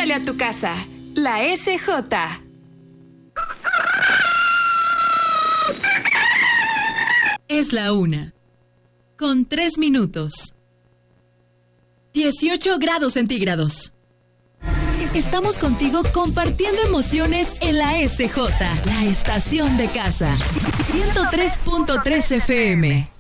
Huele a tu casa. La SJ. Es la 1:03. 18 grados centígrados. Estamos contigo compartiendo emociones en la SJ, la estación de casa. 103.3 FM.